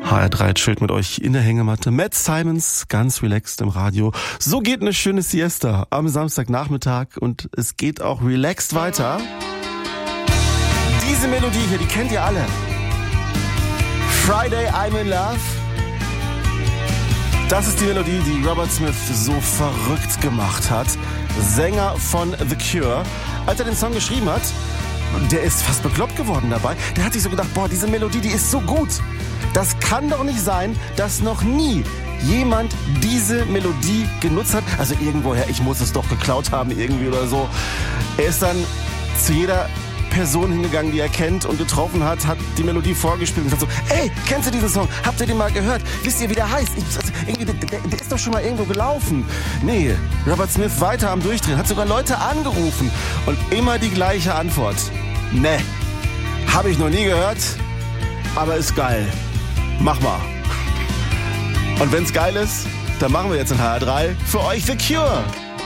HR3 chillt mit euch in der Hängematte. Matt Simons, ganz relaxed im Radio. So geht eine schöne Siesta am Samstagnachmittag und es geht auch relaxed weiter. Diese Melodie hier, die kennt ihr alle. Friday, I'm in Love. Das ist die Melodie, die Robert Smith so verrückt gemacht hat. Sänger von The Cure. Als er den Song geschrieben hat, der ist fast bekloppt geworden dabei. Der hat sich so gedacht, boah, diese Melodie, die ist so gut. Das kann doch nicht sein, dass noch nie jemand diese Melodie genutzt hat. Also irgendwoher, ich muss es doch geklaut haben irgendwie oder so. Er ist dann zu jeder Person hingegangen, die er kennt und getroffen hat die Melodie vorgespielt und sagt so, ey, kennst du diesen Song? Habt ihr den mal gehört? Wisst ihr, wie der heißt? Der ist doch schon mal irgendwo gelaufen. Nee, Robert Smith weiter am Durchdrehen, hat sogar Leute angerufen und immer die gleiche Antwort. Ne, habe ich noch nie gehört, aber ist geil. Mach mal. Und wenn's geil ist, dann machen wir jetzt in HR3 für euch The Cure.